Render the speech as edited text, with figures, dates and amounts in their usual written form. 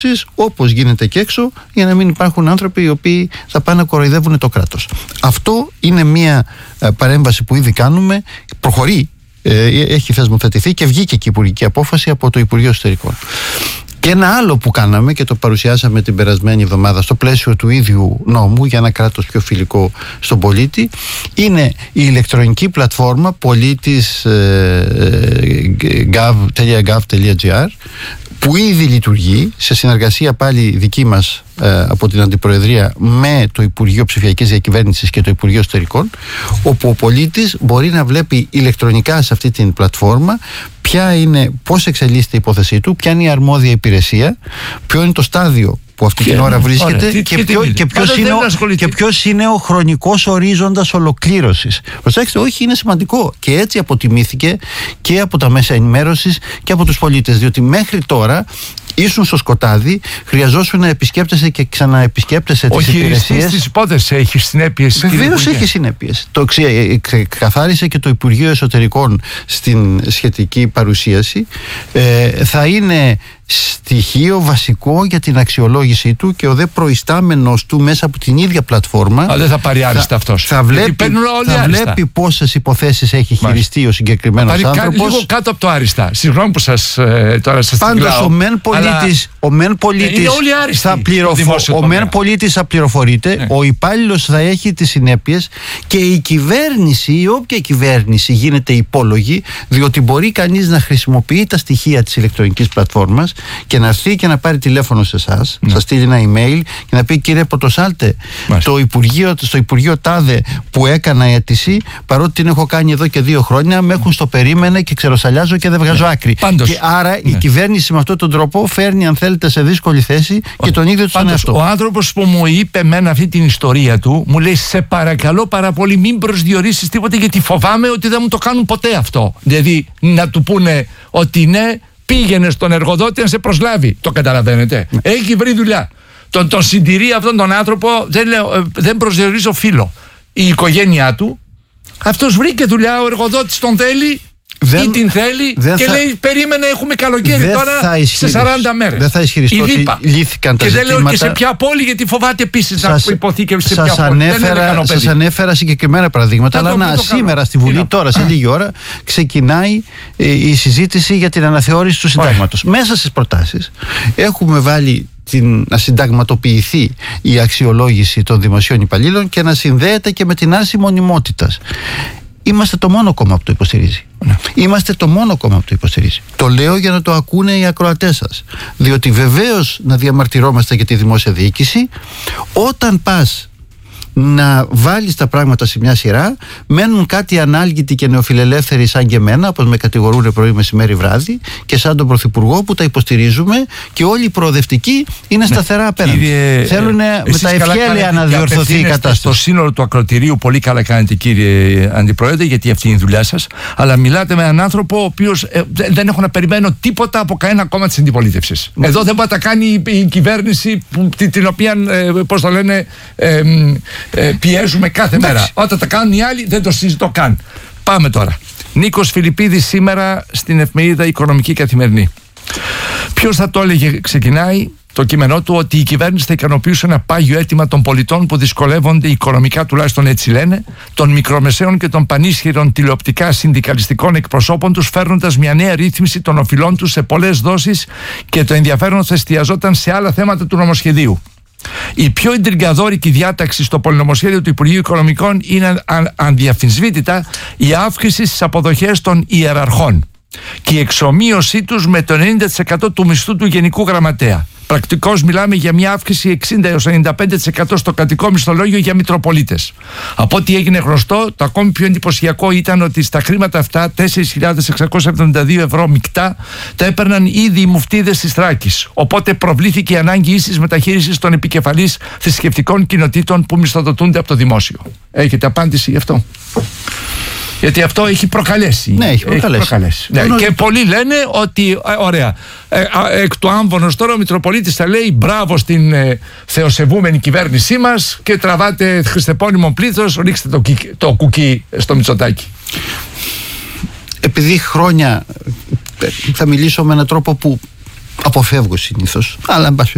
όπως γίνεται και έξω, για να μην υπάρχουν άνθρωποι οι οποίοι θα πάνε να κοροϊδεύουν το κράτος. Αυτό είναι μια παρέμβαση που ήδη κάνουμε, προχωρεί, έχει θεσμοθετηθεί και βγήκε και η υπουργική απόφαση από το Υπουργείο Εσωτερικών. Και ένα άλλο που κάναμε και το παρουσιάσαμε την περασμένη εβδομάδα στο πλαίσιο του ίδιου νόμου για ένα κράτος πιο φιλικό στον πολίτη, είναι η ηλεκτρονική πλατφόρμα politis.gov.gr, που ήδη λειτουργεί σε συνεργασία πάλι δική μας από την Αντιπροεδρία με το Υπουργείο Ψηφιακής Διακυβέρνησης και το Υπουργείο Εσωτερικών, όπου ο πολίτης μπορεί να βλέπει ηλεκτρονικά σε αυτή την πλατφόρμα πώς εξελίσσεται η υπόθεσή του, ποια είναι η αρμόδια υπηρεσία, ποιο είναι το στάδιο που αυτή την ώρα βρίσκεται και ποιος είναι ο χρονικός ορίζοντας ολοκλήρωσης. Προσέξτε, όχι, είναι σημαντικό. Και έτσι αποτιμήθηκε και από τα μέσα ενημέρωσης και από τους πολίτες, διότι μέχρι τώρα ήσουν στο σκοτάδι, χρειαζόσουν να επισκέπτεσαι και ξαναεπισκέπτεσαι τις υπηρεσίες. Ο χειριστής της υπόθεσης έχει συνέπειες. Βεβαίως έχει συνέπειες. Το καθάρισε και το Υπουργείο Εσωτερικών στην σχετική παρουσίαση. Θα είναι στοιχείο βασικό για την αξιολόγησή του και ο δε προϊστάμενος του μέσα από την ίδια πλατφόρμα. Δεν θα πάρει άριστα αυτός. Θα βλέπει πόσες υποθέσεις έχει χειριστεί ο συγκεκριμένος άνθρωπος. Λίγο κάτω από το άριστα. Συγγνώμη που τώρα σας πάντως ο μεν πολίτης θα πληροφορείται, ο υπάλληλος θα έχει τις συνέπειες και η κυβέρνηση, η όποια κυβέρνηση γίνεται υπόλογη, διότι μπορεί κανείς να χρησιμοποιεί τα στοιχεία της ηλεκτρονικής πλατφόρμας και να έρθει και να πάρει τηλέφωνο σε εσάς, σας στείλει ένα email και να πει: κύριε Ποτοσάλτε, στο Υπουργείο Τάδε που έκανα αίτηση, παρότι την έχω κάνει εδώ και 2 χρόνια, με έχουν στο περίμενε και ξεροσαλιάζω και δεν βγάζω άκρη. Και άρα η κυβέρνηση με αυτόν τον τρόπο φέρνει, αν θέλετε, σε δύσκολη θέση και τον ίδιο τον εαυτό. Ο άνθρωπος που μου είπε εμένα αυτή την ιστορία του, μου λέει: σε παρακαλώ πάρα πολύ, μην προσδιορίσεις τίποτα, γιατί φοβάμαι ότι δεν μου το κάνουν ποτέ αυτό. Δηλαδή να του πούνε ότι ναι, πήγαινε στον εργοδότη να σε προσλάβει. Το καταλαβαίνετε. Έχει βρει δουλειά. Τον συντηρεί αυτόν τον άνθρωπο, δεν προσδιορίζω φίλο. Η οικογένειά του, αυτός βρήκε δουλειά, ο εργοδότης τον θέλει ή την θέλει και λέει: περίμενε, έχουμε καλοκαίρι τώρα σε 40 μέρες. Δεν θα ισχυριστώ ότι λύθηκαν τα ζητήματα. Και δεν λέω και σε ποια πόλη, γιατί φοβάται επίσης να υποθεί και σε ποια πόλη. Σας ανέφερα συγκεκριμένα παραδείγματα, αλλά σήμερα στη Βουλή, τώρα σε λίγη ώρα, ξεκινάει η συζήτηση για την αναθεώρηση του συντάγματος. Μέσα στις προτάσεις έχουμε βάλει να συνταγματοποιηθεί η αξιολόγηση των δημοσίων υπαλλήλων και να συνδέεται και με την άρση μονιμότητας. Είμαστε το μόνο κόμμα που το υποστηρίζει. Είμαστε το μόνο κόμμα που το υποστηρίζει. Το λέω για να το ακούνε οι ακροατές σας. Διότι βεβαίως να διαμαρτυρόμαστε για τη δημόσια διοίκηση, όταν πας να βάλεις τα πράγματα σε μια σειρά, μένουν κάτι ανάλγητοι και νεοφιλελεύθεροι σαν και εμένα, όπως με κατηγορούν πρωί, μεσημέρι, βράδυ, και σαν τον Πρωθυπουργό που τα υποστηρίζουμε, και όλοι οι προοδευτικοί είναι σταθερά απέναντι. Θέλουν με τα ευχέλαια να διορθωθεί η κατάσταση. Στο σύνολο του ακροτηρίου πολύ καλά κάνετε, κύριε Αντιπρόεδρε, γιατί αυτή είναι η δουλειά σας, αλλά μιλάτε με έναν άνθρωπο ο οποίος δεν έχω να περιμένω τίποτα από κανένα κόμμα της αντιπολίτευσης. Εδώ δεν μπορεί να τα κάνει η κυβέρνηση την οποία, πώς το λένε, πιέζουμε κάθε μέρα. Όταν τα κάνουν οι άλλοι δεν το συζητώ καν. Πάμε τώρα. Νίκος Φιλιππίδης σήμερα στην εφημερίδα Οικονομική Καθημερινή. Ποιος θα το έλεγε, ξεκινάει το κείμενό του, ότι η κυβέρνηση θα ικανοποιήσει ένα πάγιο αίτημα των πολιτών που δυσκολεύονται οικονομικά, τουλάχιστον έτσι λένε, των μικρομεσαίων και των πανίσχυρων τηλεοπτικά συνδικαλιστικών εκπροσώπων τους, φέρνοντας μια νέα ρύθμιση των οφειλών τους σε πολλές δόσεις, και το ενδιαφέρον θα εστιαζόταν σε άλλα θέματα του νομοσχεδίου. Η πιο εντριγκαδόρικη διάταξη στο πολυνομοσχέδιο του Υπουργείου Οικονομικών είναι αδιαμφισβήτητα η αύξηση στις αποδοχές των ιεραρχών και η εξομοίωσή τους με το 90% του μισθού του Γενικού Γραμματέα. Πρακτικώς μιλάμε για μια αύξηση 60 έως 95% στο κρατικό μισθολόγιο για Μητροπολίτες. Από ό,τι έγινε γνωστό, το ακόμη πιο εντυπωσιακό ήταν ότι στα χρήματα αυτά, 4.672 ευρώ μεικτά, τα έπαιρναν ήδη οι μουφτίδες της Θράκης. Οπότε προβλήθηκε η ανάγκη ίσης μεταχείρισης των επικεφαλής θρησκευτικών κοινοτήτων που μισθοδοτούνται από το δημόσιο. Έχετε απάντηση γι' αυτό? Γιατί αυτό έχει προκαλέσει. Ναι, έχει προκαλέσει. Ναι, και πολλοί λένε ότι, ωραία, εκ του άμβονος τώρα ο Μητροπολίτης θα λέει μπράβο στην θεοσεβούμενη κυβέρνησή μας και τραβάτε χριστεπώνυμο πλήθος, ρίξτε το κουκί στο Μητσοτάκη. Επειδή χρόνια θα μιλήσω με έναν τρόπο που αποφεύγω συνήθως, αλλά εν πάση